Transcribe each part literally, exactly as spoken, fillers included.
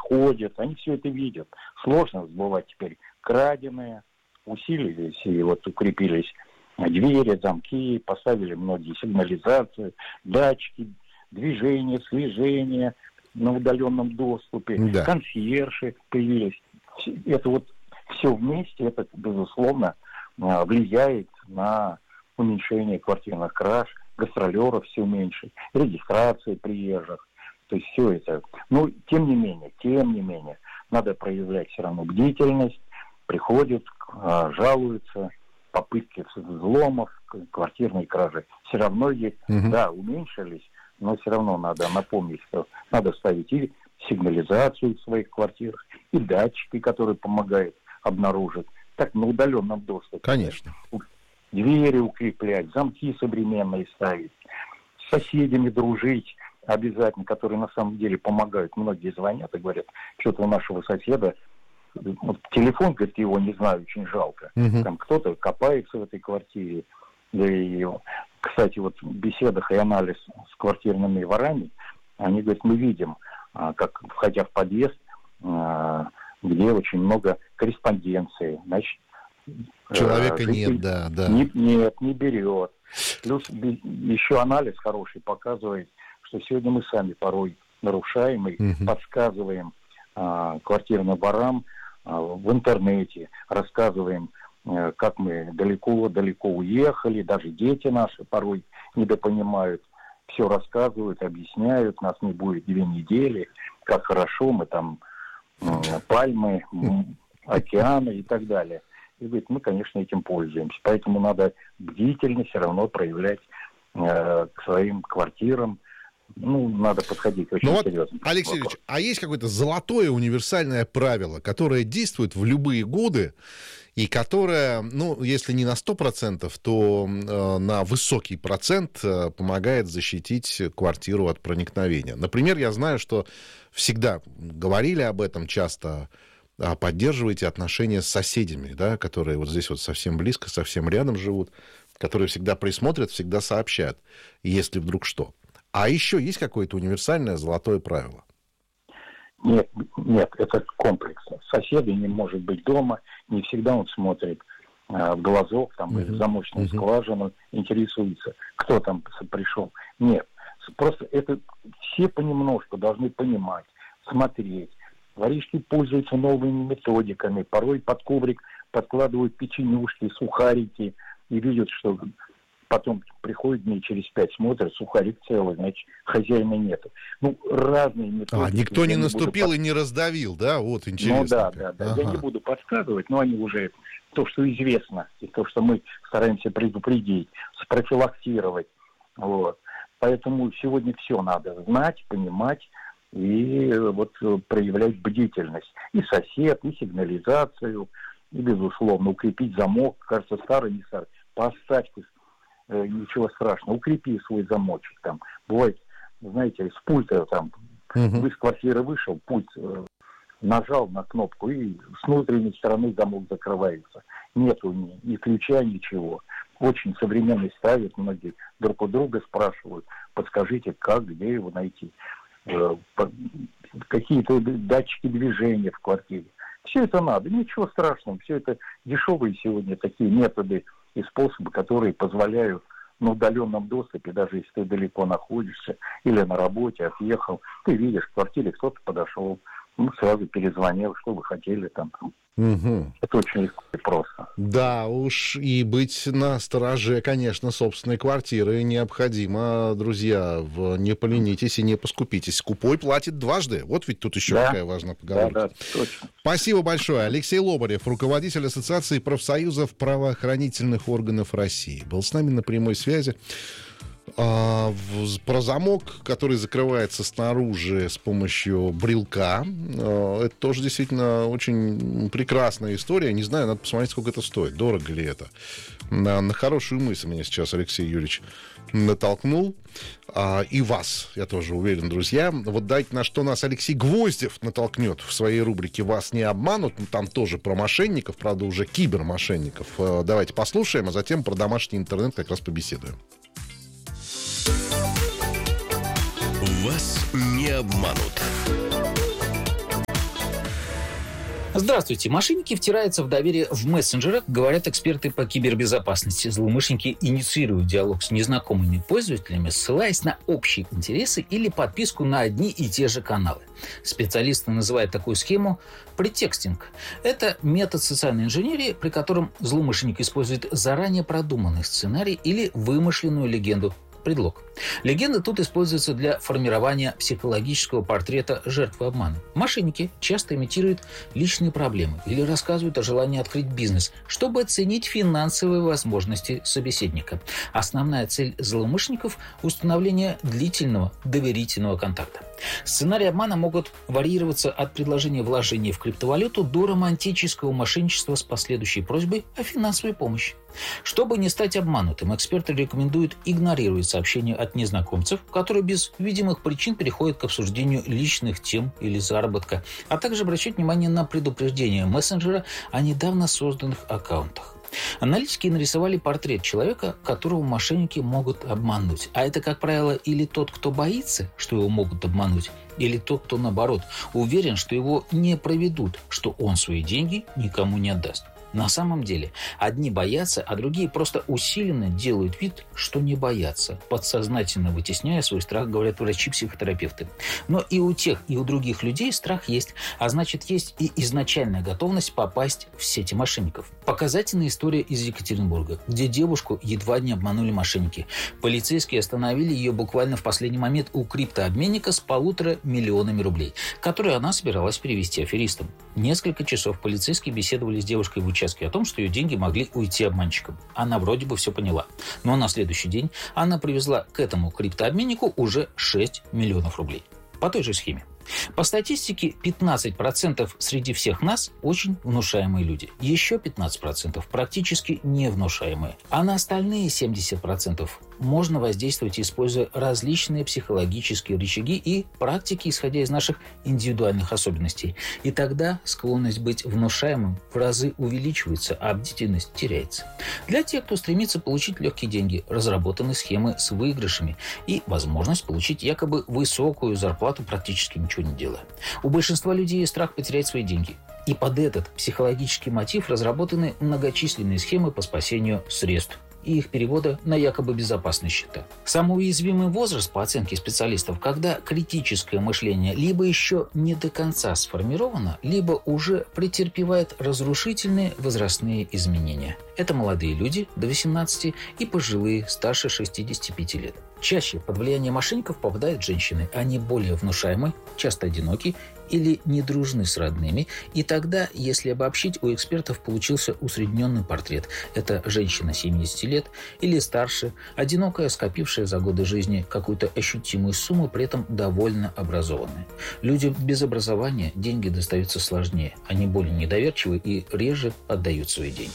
ходят, они все это видят. Сложно сбывать теперь краденое, усилились и вот укрепились двери, замки, поставили многие сигнализации, датчики, движения, слежения на удаленном доступе, да. консьержи появились. Это вот все вместе, это, безусловно, влияет на уменьшение квартирных краж, гастролеров все меньше, регистрации приезжих. То есть все это. Но тем не менее, тем не менее, надо проявлять все равно бдительность, приходят, жалуются, попытки взломов, квартирные кражи все равно есть. Угу. Да, уменьшились, но все равно надо напомнить, что надо ставить и сигнализацию в своих квартирах, и датчики, которые помогают обнаружить. Так, на удаленном доступе. Конечно. Двери укреплять, замки современные ставить, с соседями дружить обязательно, которые на самом деле помогают. Многие звонят и говорят, что-то у нашего соседа, вот телефон, говорит, его не знаю, очень жалко. Угу. Там кто-то копается в этой квартире. И, кстати, вот в беседах и анализ с квартирными ворами, они говорят, мы видим, как, входя в подъезд, где очень много корреспонденции, значит, человека нет, да, да. Не, нет, не берет. Плюс еще анализ хороший показывает, что сегодня мы сами порой нарушаем и угу. подсказываем а, квартирным ворам а, в интернете, рассказываем, а, как мы далеко-далеко уехали, даже дети наши порой недопонимают, все рассказывают, объясняют, нас не будет две недели, как хорошо, мы там а, пальмы, океаны и так далее. И говорит, мы, конечно, этим пользуемся. Поэтому надо бдительно все равно проявлять э, к своим квартирам. Ну, надо подходить очень ну серьезно. Вот, Алексей Юрьевич, а есть какое-то золотое универсальное правило, которое действует в любые годы и которое, ну, если не на сто процентов, то э, на высокий процент э, помогает защитить квартиру от проникновения? Например, я знаю, что всегда говорили об этом часто, поддерживаете отношения с соседями, да, которые вот здесь вот совсем близко, совсем рядом живут, которые всегда присмотрят, всегда сообщат, если вдруг что. А еще есть какое-то универсальное золотое правило? Нет, нет, это комплекс. Соседи не может быть дома, не всегда он смотрит э, в глазок, там, uh-huh. в замочную uh-huh. скважину, интересуется, кто там пришел. Нет, просто это все понемножку должны понимать, смотреть. Воришки пользуются новыми методиками, порой под коврик подкладывают печенюшки, сухарики, и видят, что потом приходят дней через пять, смотрят, сухарик целый, значит, хозяина нету. Ну, разные методики. А, никто не наступил под... и не раздавил, да? Вот, интересно. Ну, да, да, да. Ага. Я не буду подсказывать, но они уже, то, что известно, и то, что мы стараемся предупредить, спрофилактировать, вот. Поэтому сегодня все надо знать, понимать, и вот проявлять бдительность. И сосед, и сигнализацию, и, безусловно, укрепить замок. Кажется, старый, не старый. Поставь, э, ничего страшного. Укрепи свой замочек. Там. Бывает, знаете, с пульта там, uh-huh. вы из квартиры вышел, пульт э, нажал на кнопку, и с внутренней стороны замок закрывается. Нету ни, ни ключа, ничего. Очень современный ставят, многие друг у друга спрашивают, подскажите, как, где его найти. Какие-то датчики движения в квартире. Все это надо, ничего страшного. Все это дешевые сегодня такие методы и способы, которые позволяют на удаленном доступе, даже если ты далеко находишься или на работе, отъехал, ты видишь, в квартире кто-то подошел, ну, сразу перезвонил, что вы хотели там. Угу. Это очень легко и просто. Да уж, и быть настороже, конечно, собственной квартиры необходимо, друзья. Не поленитесь и не поскупитесь. Скупой платит дважды. Вот ведь тут еще да. какая важная поговорка. Да, да, точно. Спасибо большое. Алексей Лобарев, руководитель Ассоциации профсоюзов правоохранительных органов России, был с нами на прямой связи. А, в, про замок, который закрывается снаружи с помощью брелка. А, это тоже действительно очень прекрасная история. Не знаю, надо посмотреть, сколько это стоит. Дорого ли это? На, на хорошую мысль меня сейчас Алексей Юрьевич натолкнул. А, и вас, я тоже уверен, друзья. Вот дайте, на что нас Алексей Гвоздев натолкнет в своей рубрике «Вас не обманут». Там тоже про мошенников, правда, уже кибермошенников. А, давайте послушаем, а затем про домашний интернет как раз побеседуем. Вас не обманут. Здравствуйте. Мошенники втираются в доверие в мессенджерах, говорят эксперты по кибербезопасности. Злоумышленники инициируют диалог с незнакомыми пользователями, ссылаясь на общие интересы или подписку на одни и те же каналы. Специалисты называют такую схему претекстинг. Это метод социальной инженерии, при котором злоумышленник использует заранее продуманный сценарий или вымышленную легенду. Предлог. Легенда тут используется для формирования психологического портрета жертвы обмана. Мошенники часто имитируют личные проблемы или рассказывают о желании открыть бизнес, чтобы оценить финансовые возможности собеседника. Основная цель злоумышленников – установление длительного доверительного контакта. Сценарии обмана могут варьироваться от предложения вложения в криптовалюту до романтического мошенничества с последующей просьбой о финансовой помощи. Чтобы не стать обманутым, эксперты рекомендуют игнорировать сообщения от незнакомцев, которые без видимых причин переходят к обсуждению личных тем или заработка, а также обращать внимание на предупреждения мессенджера о недавно созданных аккаунтах. Аналитики нарисовали портрет человека, которого мошенники могут обмануть. А это, как правило, или тот, кто боится, что его могут обмануть, или тот, кто, наоборот, уверен, что его не проведут, что он свои деньги никому не отдаст. На самом деле, одни боятся, а другие просто усиленно делают вид, что не боятся, подсознательно вытесняя свой страх, говорят врачи-психотерапевты. Но и у тех, и у других людей страх есть, а значит, есть и изначальная готовность попасть в сети мошенников. Показательная история из Екатеринбурга, где девушку едва не обманули мошенники. Полицейские остановили ее буквально в последний момент у криптообменника с полутора миллионами рублей, которые она собиралась перевести аферистам. Несколько часов полицейские беседовали с девушкой в участке о том, что ее деньги могли уйти обманщикам. Она вроде бы все поняла. Но на следующий день она привезла к этому криптообменнику уже шесть миллионов рублей. По той же схеме. По статистике, пятнадцать процентов среди всех нас очень внушаемые люди. Еще пятнадцать процентов практически невнушаемые. А на остальные семьдесят процентов можно воздействовать, используя различные психологические рычаги и практики, исходя из наших индивидуальных особенностей. И тогда склонность быть внушаемым в разы увеличивается, а бдительность теряется. Для тех, кто стремится получить легкие деньги, разработаны схемы с выигрышами и возможность получить якобы высокую зарплату, практически ничего не делая. У большинства людей есть страх потерять свои деньги. И под этот психологический мотив разработаны многочисленные схемы по спасению средств и их перевода на якобы безопасные счета. Самый уязвимый возраст, по оценке специалистов, когда критическое мышление либо еще не до конца сформировано, либо уже претерпевает разрушительные возрастные изменения. Это молодые люди до восемнадцати и пожилые старше шестидесяти пяти лет. Чаще под влияние мошенников попадают женщины. Они более внушаемы, часто одиноки или не дружны с родными. И тогда, если обобщить, у экспертов получился усредненный портрет. Это женщина семидесяти лет или старше, одинокая, скопившая за годы жизни какую-то ощутимую сумму, при этом довольно образованная. Людям без образования деньги достаются сложнее. Они более недоверчивы и реже отдают свои деньги.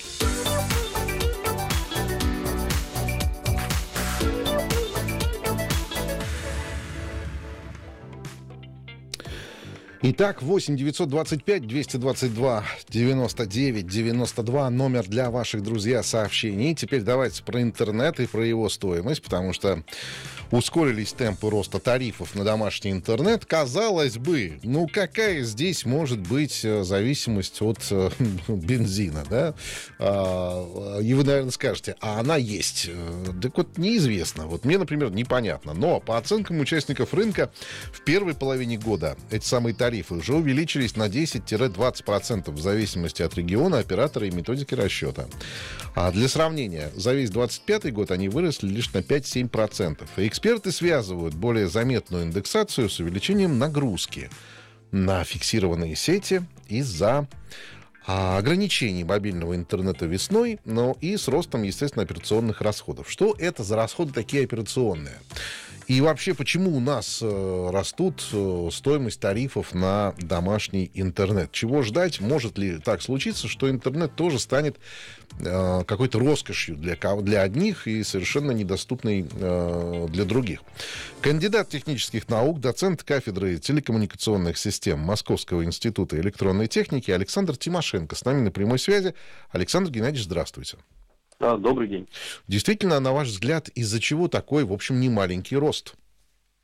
Итак, восемь девятьсот двадцать пять двести двадцать два девяносто девять девяносто два номер для ваших, друзья, сообщений. Теперь давайте про интернет и про его стоимость, потому что ускорились темпы роста тарифов на домашний интернет. Казалось бы, ну какая здесь может быть зависимость от э, бензина, да? А, и вы, наверное, скажете, а она есть. Так вот, неизвестно. Вот мне, например, непонятно. Но по оценкам участников рынка, в первой половине года эти самые тарифы уже увеличились на десять-двадцать процентов в зависимости от региона, оператора и методики расчета. А для сравнения, за весь двадцать пятый год они выросли лишь на пять-семь процентов. И эксперты связывают более заметную индексацию с увеличением нагрузки на фиксированные сети из-за а, ограничений мобильного интернета весной, но и с ростом, естественно, операционных расходов. Что это за расходы такие операционные? И вообще, почему у нас э, растут э, стоимость тарифов на домашний интернет? Чего ждать? Может ли так случиться, что интернет тоже станет э, какой-то роскошью для, для одних и совершенно недоступной э, для других? Кандидат технических наук, доцент кафедры телекоммуникационных систем Московского института электронной техники Александр Тимошенко с нами на прямой связи. Александр Геннадьевич, здравствуйте. Да, добрый день. Действительно, на ваш взгляд, из-за чего такой, в общем, немаленький рост?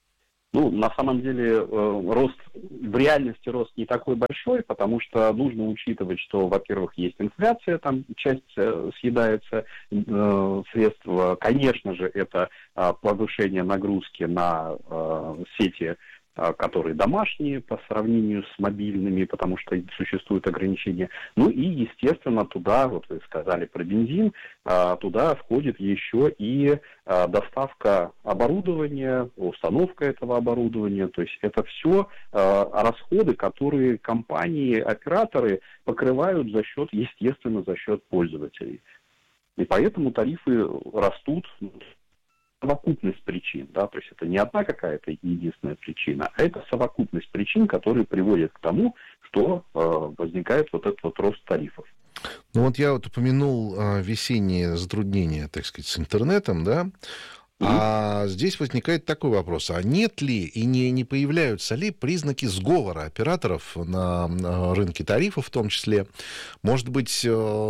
Ну, на самом деле, э, рост, в реальности рост не такой большой, потому что нужно учитывать, что, во-первых, есть инфляция, там часть э, съедается э, средств. Конечно же, это э, повышение нагрузки на э, сети, э, которые домашние по сравнению с мобильными, потому что существуют ограничения. Ну и, естественно, туда, вот вы сказали про бензин, э, туда входит еще и доставка оборудования, установка этого оборудования, то есть это все э, расходы, которые компании, операторы покрывают за счет, естественно, за счет пользователей. И поэтому тарифы растут, совокупность причин, да, то есть это не одна какая-то единственная причина, а это совокупность причин, которые приводят к тому, что э, возникает вот этот вот рост тарифов. Ну вот я вот упомянул а, весенние затруднения, так сказать, с интернетом, да, mm-hmm. а здесь возникает такой вопрос, а нет ли и не, не появляются ли признаки сговора операторов на, на рынке тарифов в том числе? Может быть,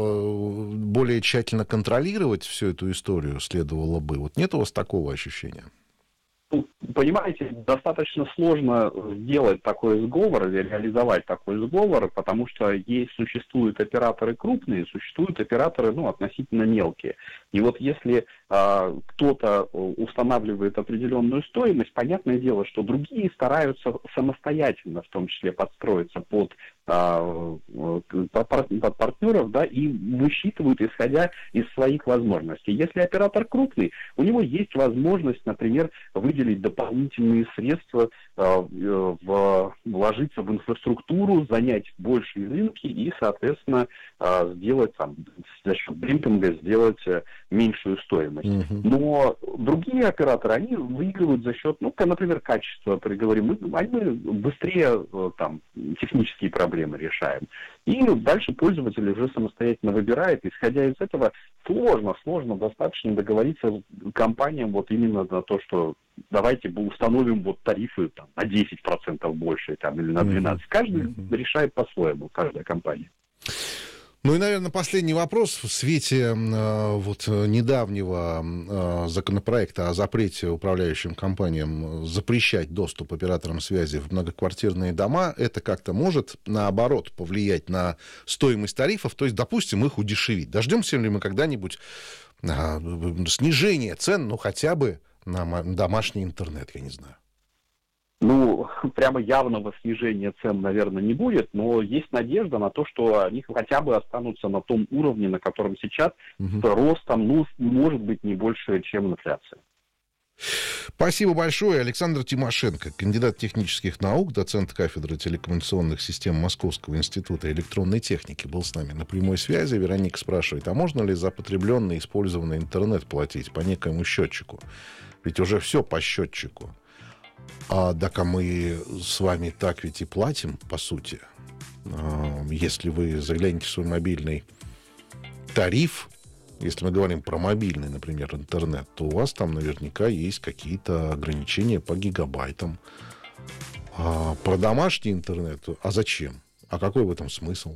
более тщательно контролировать всю эту историю следовало бы? Вот нет у вас такого ощущения? Понимаете, достаточно сложно сделать такой сговор или реализовать такой сговор, потому что есть, существуют операторы крупные, существуют операторы, ну, относительно мелкие. И вот если а, кто-то устанавливает определенную стоимость, понятное дело, что другие стараются самостоятельно, в том числе, подстроиться под, а, под партнеров, да, и высчитывают, исходя из своих возможностей. Если оператор крупный, у него есть возможность, например, выделить дополнительные средства, в, вложиться в инфраструктуру, занять большие рынки и, соответственно, сделать там, за счет демпинга сделать меньшую стоимость. Mm-hmm. Но другие операторы, они выигрывают за счет, ну, например, качества, приговорим, мы, они быстрее там технические проблемы решаем. И дальше пользователь уже самостоятельно выбирает. Исходя из этого, сложно, сложно достаточно договориться компаниям вот именно на то, что давайте установим вот тарифы там, на десять процентов больше там, или на двенадцать процентов. Каждый mm-hmm. решает по-своему, каждая компания. Ну и, наверное, последний вопрос в свете э, вот недавнего э, законопроекта о запрете управляющим компаниям запрещать доступ операторам связи в многоквартирные дома. Это как-то может, наоборот, повлиять на стоимость тарифов, то есть, допустим, их удешевить. Дождемся ли мы когда-нибудь э, снижения цен, ну, хотя бы на домашний интернет, я не знаю. Ну, прямо явного снижения цен, наверное, не будет, но есть надежда на то, что они хотя бы останутся на том уровне, на котором сейчас, угу. с ростом, ну, может быть, не больше, чем инфляция. Спасибо большое. Александр Тимошенко, кандидат технических наук, доцент кафедры телекоммуникационных систем Московского института электронной техники, был с нами на прямой связи. Вероника спрашивает, а можно ли за потребленный использованный интернет платить по некоему счетчику? Ведь уже все по счетчику. А так а мы с вами так ведь и платим, по сути. Если вы заглянете в свой мобильный тариф, если мы говорим про мобильный, например, интернет, то у вас там наверняка есть какие-то ограничения по гигабайтам. А про домашний интернет, а зачем? А какой в этом смысл?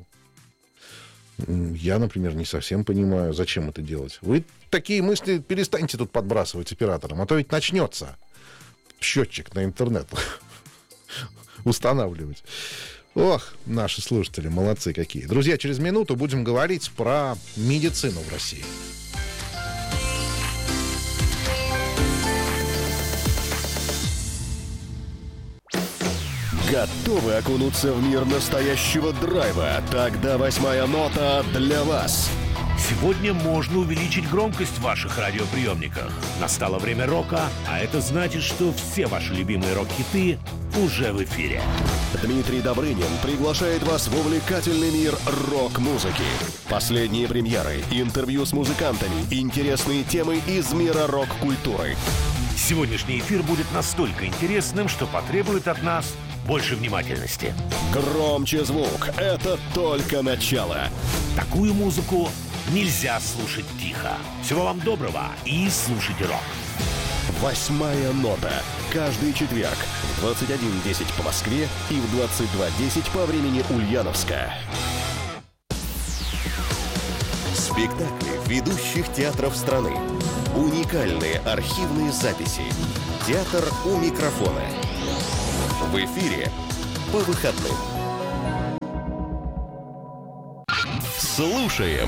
Я, например, не совсем понимаю, зачем это делать. Вы такие мысли перестаньте тут подбрасывать операторам, а то ведь начнется счетчик на интернет устанавливать. Ох, наши слушатели, молодцы какие. Друзья, через минуту будем говорить про медицину в России. Готовы окунуться в мир настоящего драйва? Тогда восьмая нота для вас. Сегодня можно увеличить громкость в ваших радиоприемниках. Настало время рока, а это значит, что все ваши любимые рок-хиты уже в эфире. Дмитрий Добрынин приглашает вас в увлекательный мир рок-музыки. Последние премьеры, интервью с музыкантами, интересные темы из мира рок-культуры. Сегодняшний эфир будет настолько интересным, что потребует от нас больше внимательности. Громче звук. Это только начало. Такую музыку нельзя слушать тихо. Всего вам доброго и слушайте рок. Восьмая нота. Каждый четверг в двадцать один десять по Москве и в двадцать два десять по времени Ульяновска. Спектакли ведущих театров страны. Уникальные архивные записи. Театр у микрофона. В эфире по выходным. Слушаем.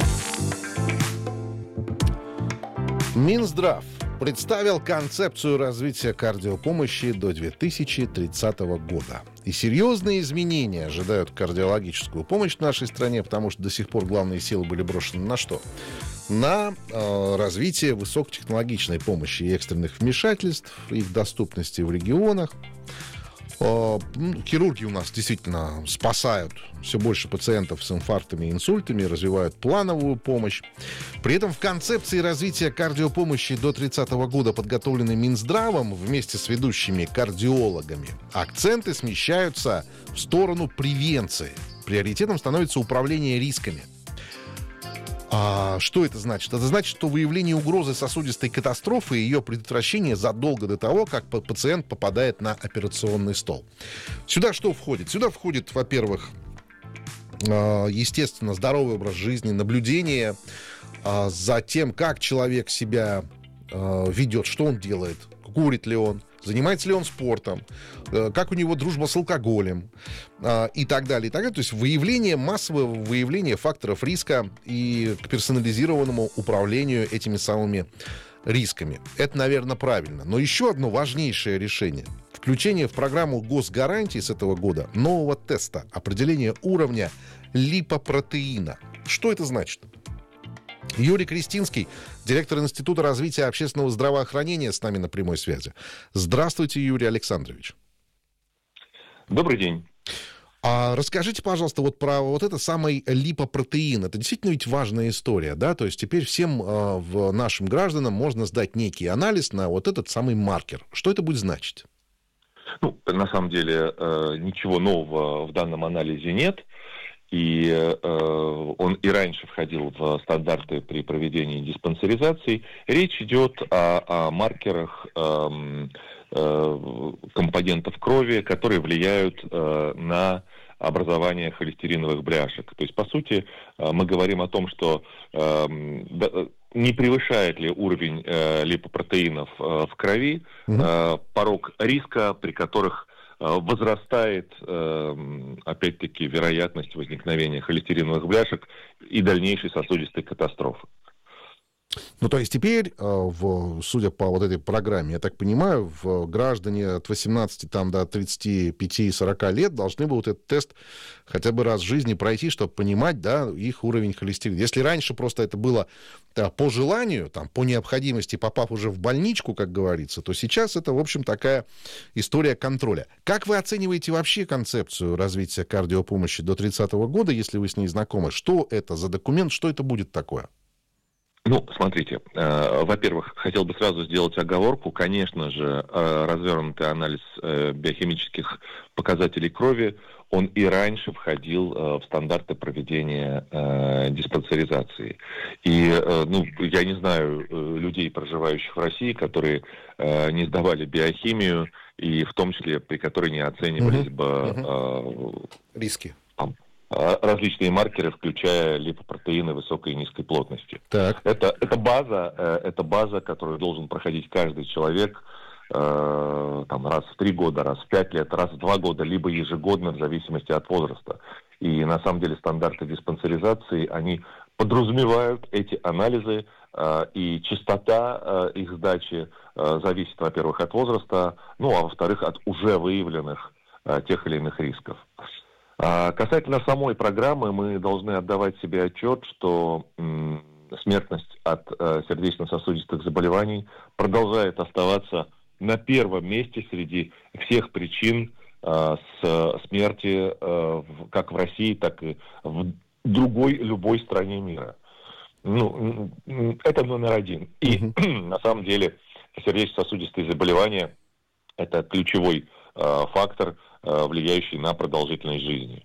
Минздрав представил концепцию развития кардиопомощи до две тысячи тридцатого года. И серьезные изменения ожидают кардиологическую помощь в нашей стране, потому что до сих пор главные силы были брошены на что? На э, развитие высокотехнологичной помощи и экстренных вмешательств, их доступности в регионах. Э, хирурги у нас действительно спасают все больше пациентов с инфарктами и инсультами, развивают плановую помощь. При этом в концепции развития кардиопомощи до тридцатого года, подготовленной Минздравом вместе с ведущими кардиологами, акценты смещаются в сторону превенции. Приоритетом становится управление рисками. А что это значит? Это значит, что выявление угрозы сосудистой катастрофы и ее предотвращение задолго до того, как пациент попадает на операционный стол. Сюда что входит? Сюда входит, во-первых, естественно, здоровый образ жизни, наблюдение за тем, как человек себя ведет, что он делает, курит ли он, занимается ли он спортом, как у него дружба с алкоголем и так далее, и так далее. То есть выявление, массовое выявление факторов риска и к персонализированному управлению этими самыми рисками. Это, наверное, правильно. Но еще одно важнейшее решение. Включение в программу госгарантий с этого года нового теста определения уровня липопротеина. Что это значит? Юрий Крестинский, директор Института развития общественного здравоохранения, с нами на прямой связи. Здравствуйте, Юрий Александрович. Добрый день. А расскажите, пожалуйста, вот про вот это самый липопротеин. Это действительно ведь важная история, да? То есть теперь всем э, в нашим гражданам можно сдать некий анализ на вот этот самый маркер. Что это будет значить? Ну, на самом деле, э, ничего нового в данном анализе нет. И э, он и раньше входил в стандарты при проведении диспансеризации. Речь идет о, о маркерах э, э, компонентов крови, которые влияют э, на образование холестериновых бляшек. То есть, по сути, э, мы говорим о том, что э, да, не превышает ли уровень э, липопротеинов э, в крови э, порог риска, при которых возрастает, опять-таки, вероятность возникновения холестериновых бляшек и дальнейшей сосудистой катастрофы. Ну, то есть теперь, в, судя по вот этой программе, я так понимаю, в граждане от восемнадцати там, до тридцати пяти - сорока лет должны будут этот тест хотя бы раз в жизни пройти, чтобы понимать, да, их уровень холестерина. Если раньше просто это было да, по желанию, там, по необходимости, попав уже в больничку, как говорится, то сейчас это, в общем, такая история контроля. Как вы оцениваете вообще концепцию развития кардиопомощи до тридцатого года, если вы с ней знакомы? Что это за документ, что это будет такое? Ну, смотрите, э, во-первых, хотел бы сразу сделать оговорку. Конечно же, э, развернутый анализ э, биохимических показателей крови, он и раньше входил э, в стандарты проведения э, диспансеризации. И, э, ну, я не знаю э, людей, проживающих в России, которые э, не сдавали биохимию, и в том числе при которой не оценивались uh-huh. бы... Uh-huh. Э, риски. Там, различные маркеры, включая липопротеины высокой и низкой плотности. Так. Это, это база, это база, которую должен проходить каждый человек э, там, раз в три года, раз в пять лет, раз в два года, либо ежегодно, в зависимости от возраста. И на самом деле стандарты диспансеризации, они подразумевают эти анализы, э, и частота э, их сдачи э, зависит, во-первых, от возраста, ну, а во-вторых, от уже выявленных э, тех или иных рисков. Касательно самой программы, мы должны отдавать себе отчет, что м, смертность от э, сердечно-сосудистых заболеваний продолжает оставаться на первом месте среди всех причин э, с смерти э, в, как в России, так и в другой любой стране мира. Ну, это номер один. И mm-hmm. на самом деле сердечно-сосудистые заболевания – это ключевой э, фактор, влияющий на продолжительность жизни.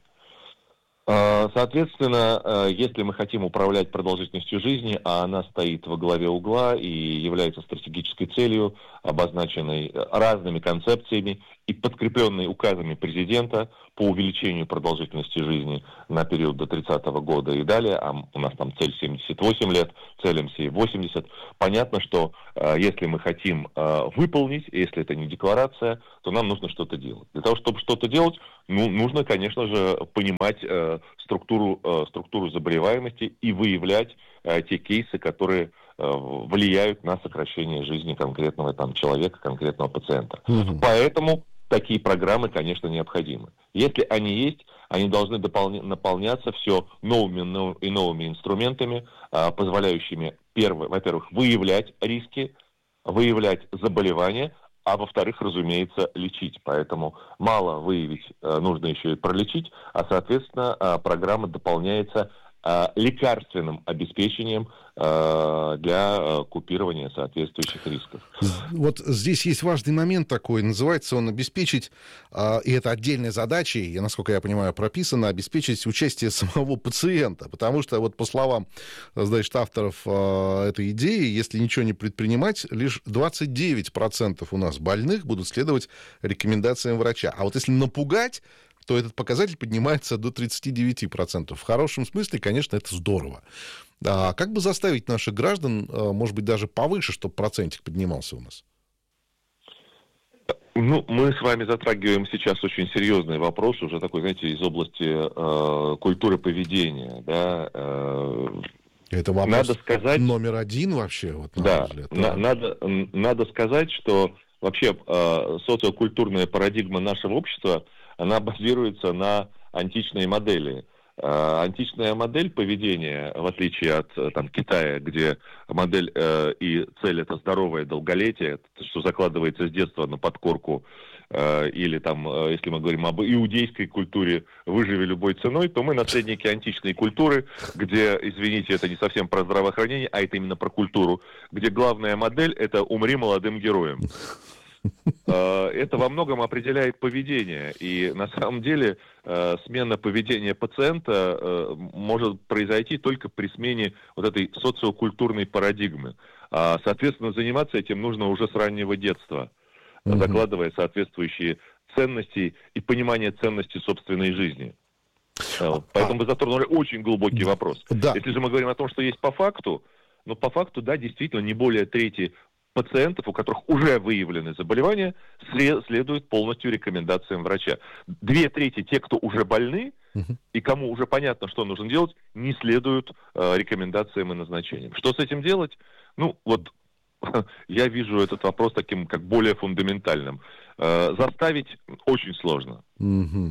Соответственно, если мы хотим управлять продолжительностью жизни, а она стоит во главе угла и является стратегической целью, обозначенной разными концепциями и подкрепленный указами президента по увеличению продолжительности жизни на период до тридцатого года и далее, а у нас там цель семьдесят восемь лет, целимся и восемьдесят, понятно, что э, если мы хотим э, выполнить, если это не декларация, то нам нужно что-то делать. Для того, чтобы что-то делать, ну, нужно, конечно же, понимать э, структуру, э, структуру заболеваемости и выявлять э, те кейсы, которые э, влияют на сокращение жизни конкретного там, человека, конкретного пациента. Mm-hmm. Поэтому такие программы, конечно, необходимы. Если они есть, они должны дополня- наполняться все новыми и новыми инструментами, а, позволяющими, первое, во-первых, выявлять риски, выявлять заболевания, а во-вторых, разумеется, лечить. Поэтому мало выявить, а, нужно еще и пролечить, а, соответственно, а, программа дополняется а, лекарственным обеспечением а, для а, купирования соответствующих рисков. Вот здесь есть важный момент такой, называется он обеспечить, а, и это отдельная задача, и, насколько я понимаю, прописано, обеспечить участие самого пациента, потому что, вот по словам, значит, авторов а, этой идеи, если ничего не предпринимать, лишь двадцать девять процентов у нас больных будут следовать рекомендациям врача. А вот если напугать, то этот показатель поднимается до тридцать девять процентов. В хорошем смысле, конечно, это здорово. А как бы заставить наших граждан, может быть, даже повыше, чтобы процентик поднимался у нас? Ну, мы с вами затрагиваем сейчас очень серьезный вопрос, уже такой, знаете, из области э, культуры поведения, да. Э, это вопрос надо сказать, номер один вообще, вот, на да, мой взгляд. На, надо, надо сказать, что вообще э, социокультурная парадигма нашего общества, она базируется на античной модели. Э, античная модель поведения, в отличие от там, Китая, где модель э, и цель это здоровое долголетие, что закладывается с детства на подкорку, э, или там, э, если мы говорим об иудейской культуре, выживи любой ценой, то мы наследники античной культуры, где, извините, это не совсем про здравоохранение, а это именно про культуру, где главная модель это умри молодым героем. Это во многом определяет поведение, и на самом деле смена поведения пациента может произойти только при смене вот этой социокультурной парадигмы. Соответственно, заниматься этим нужно уже с раннего детства, mm-hmm. закладывая соответствующие ценности и понимание ценности собственной жизни. Поэтому вы затронули очень глубокий вопрос. Да. Если же мы говорим о том, что есть по факту, ну по факту, да, действительно, не более трети пациентов, у которых уже выявлены заболевания, следуют полностью рекомендациям врача. Две трети те, кто уже больны, uh-huh. и кому уже понятно, что нужно делать, не следуют э, рекомендациям и назначениям. Что с этим делать? Ну, вот я вижу этот вопрос таким, как более фундаментальным. Э, заставить очень сложно. Uh-huh.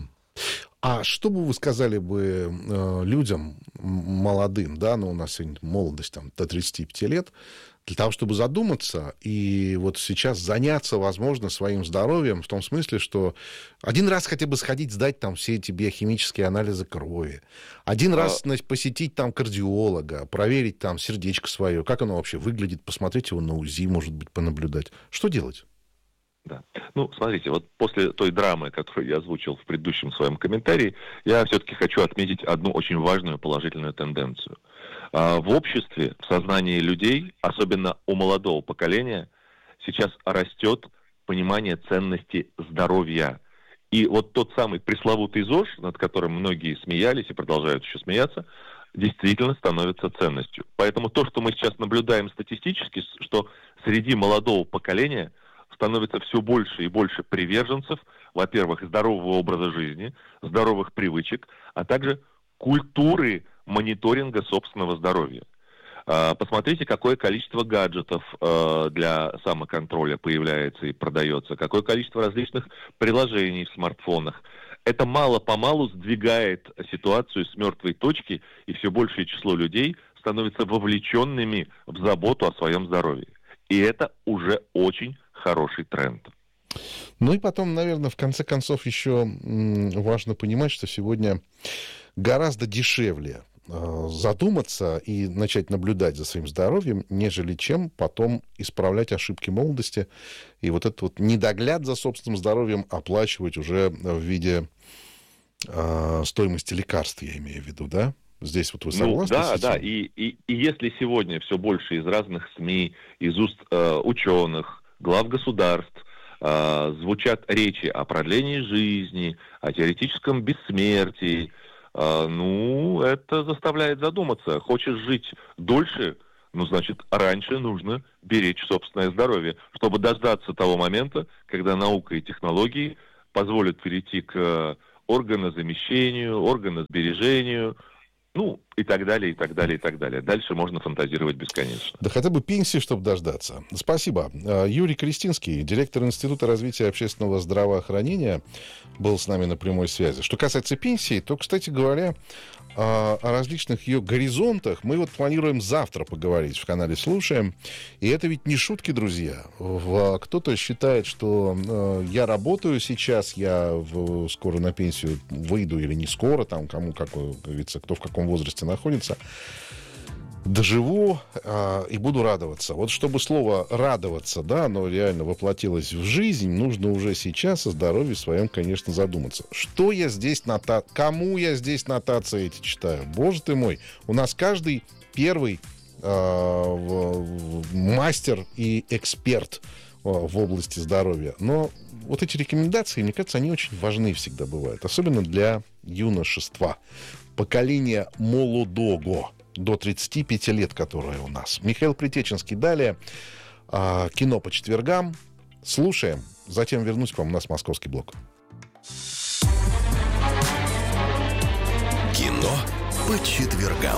А что бы вы сказали бы э, людям молодым, да, ну, у нас сегодня молодость там до тридцати пяти лет, для того, чтобы задуматься и вот сейчас заняться, возможно, своим здоровьем, в том смысле, что один раз хотя бы сходить, сдать там все эти биохимические анализы крови, один а... раз, значит, посетить там кардиолога, проверить там сердечко свое, как оно вообще выглядит, посмотреть его на УЗИ, может быть, понаблюдать. Что делать? Да. Ну, смотрите, вот после той драмы, которую я озвучил в предыдущем своем комментарии, я все-таки хочу отметить одну очень важную положительную тенденцию. В обществе, в сознании людей, особенно у молодого поколения, сейчас растет понимание ценности здоровья. И вот тот самый пресловутый ЗОЖ, над которым многие смеялись и продолжают еще смеяться, действительно становится ценностью. Поэтому то, что мы сейчас наблюдаем статистически, что среди молодого поколения становится все больше и больше приверженцев, во-первых, здорового образа жизни, здоровых привычек, а также культуры мониторинга собственного здоровья. Посмотрите, какое количество гаджетов для самоконтроля появляется и продается, какое количество различных приложений в смартфонах. Это мало-помалу сдвигает ситуацию с мертвой точки, и все большее число людей становятся вовлеченными в заботу о своем здоровье. И это уже очень хороший тренд. Ну и потом, наверное, в конце концов еще важно понимать, что сегодня гораздо дешевле задуматься и начать наблюдать за своим здоровьем, нежели чем потом исправлять ошибки молодости и вот этот вот недогляд за собственным здоровьем оплачивать уже в виде э, стоимости лекарств, я имею в виду, да? Здесь вот вы согласны? Ну, да, с этим? да, и, и, и если сегодня все больше из разных СМИ, из уст э, ученых, глав государств, э, звучат речи о продлении жизни, о теоретическом бессмертии, э, ну, это заставляет задуматься. Хочешь жить дольше, ну, значит, раньше нужно беречь собственное здоровье, чтобы дождаться того момента, когда наука и технологии позволят перейти к органозамещению, органосбережению, ну, и так далее, и так далее, и так далее. Дальше можно фантазировать бесконечно. Да хотя бы пенсии, чтобы дождаться. Спасибо. Юрий Крестинский, директор Института развития общественного здравоохранения, был с нами на прямой связи. Что касается пенсии, то, кстати говоря, о различных ее горизонтах мы вот планируем завтра поговорить в канале «Слушаем». И это ведь не шутки, друзья. Кто-то считает, что я работаю сейчас, я в, скоро на пенсию выйду или не скоро, там кому, как говорится, кто в каком возрасте находится. Доживу а, и буду радоваться. Вот чтобы слово «радоваться», да, оно реально воплотилось в жизнь, нужно уже сейчас о здоровье своем, конечно, задуматься. Что я здесь нота... Кому я здесь нотации эти читаю? Боже ты мой, у нас каждый первый а, в, в, мастер и эксперт а, в области здоровья. Но вот эти рекомендации, мне кажется, они очень важны всегда бывают. Особенно для юношества. Поколения молодого. До тридцати пяти лет, которое у нас. Михаил Притеченский. Далее а, кино по четвергам. Слушаем. Затем вернусь к вам. У нас московский блок. Кино по четвергам.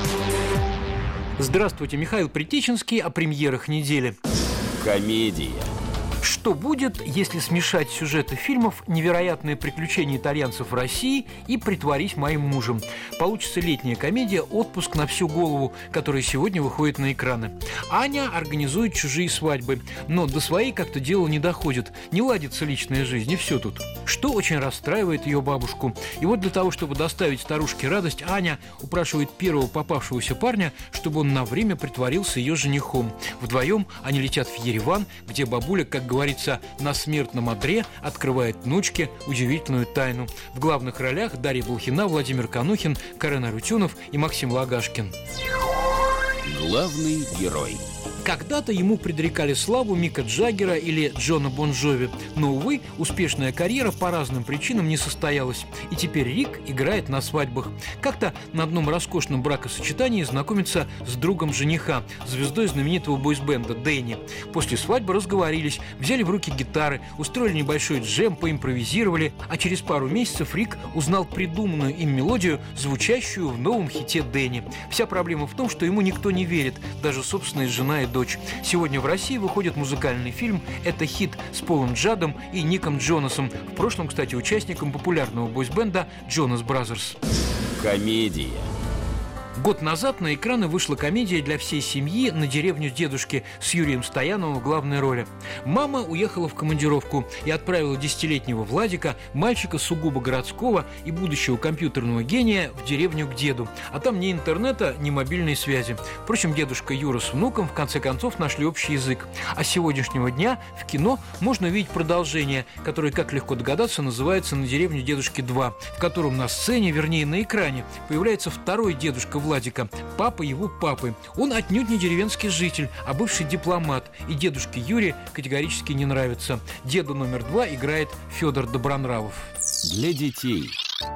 Здравствуйте, Михаил Притеченский о премьерах недели. Комедия. Что будет, если смешать сюжеты фильмов «Невероятные приключения итальянцев в России» и «Притворись моим мужем»? Получится летняя комедия «Отпуск на всю голову», которая сегодня выходит на экраны. Аня организует чужие свадьбы, но до своей как-то дело не доходит. Не ладится личная жизнь, и все тут. Что очень расстраивает ее бабушку. И вот для того, чтобы доставить старушке радость, Аня упрашивает первого попавшегося парня, чтобы он на время притворился ее женихом. Вдвоем они летят в Ереван, где бабуля, как говорится, говорится, на смертном одре открывает внучке удивительную тайну. В главных ролях Дарья Блохина, Владимир Канухин, Карен Арутюнов и Максим Лагашкин. Главный герой. Когда-то ему предрекали славу Мика Джаггера или Джона Бон Джови, но, увы, успешная карьера по разным причинам не состоялась. И теперь Рик играет на свадьбах. Как-то на одном роскошном бракосочетании знакомится с другом жениха, звездой знаменитого бойсбенда Дэнни. После свадьбы разговорились, взяли в руки гитары, устроили небольшой джем, поимпровизировали, а через пару месяцев Рик узнал придуманную им мелодию, звучащую в новом хите Дэнни. Вся проблема в том, что ему никто не верит, даже собственная жена и дочь. Сегодня в России выходит музыкальный фильм. Это хит с Полом Джадом и Ником Джонасом, в прошлом, кстати, участником популярного бойсбенда Джонас Бразерс. Комедия. Год назад на экраны вышла комедия для всей семьи «На деревню дедушки» с Юрием Стояновым в главной роли. Мама уехала в командировку и отправила десятилетнего Владика, мальчика сугубо городского и будущего компьютерного гения, в деревню к деду. А там ни интернета, ни мобильной связи. Впрочем, дедушка Юра с внуком в конце концов нашли общий язык. А с сегодняшнего дня в кино можно увидеть продолжение, которое, как легко догадаться, называется «На деревню дедушки два», в котором на сцене, вернее на экране, появляется второй дедушка Владика, папа его папы. Он отнюдь не деревенский житель, а бывший дипломат, и дедушке Юре категорически не нравится. Деда номер два играет Федор Добронравов. Для детей.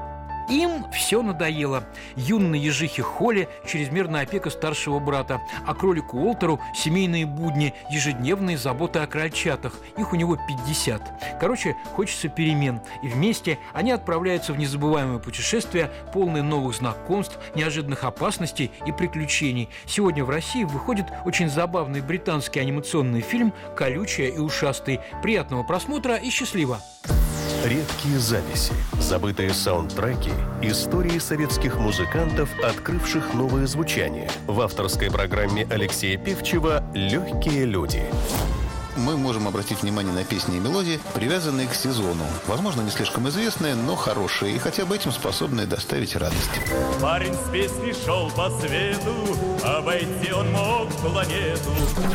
Им все надоело. Юной ежихе Холли чрезмерная опека старшего брата, а кролику Уолтеру семейные будни, ежедневные заботы о крольчатах. Их у него пятьдесят. Короче, хочется перемен. И вместе они отправляются в незабываемое путешествие, полное новых знакомств, неожиданных опасностей и приключений. Сегодня в России выходит очень забавный британский анимационный фильм «Колючая и ушастый». Приятного просмотра и счастливо! Редкие записи, забытые саундтреки, истории советских музыкантов, открывших новое звучание. В авторской программе Алексея Певчева «Легкие люди». Мы можем обратить внимание на песни и мелодии, привязанные к сезону. Возможно, не слишком известные, но хорошие, и хотя бы этим способные доставить радость. Парень с песней шел по свету, обойти он мог планету.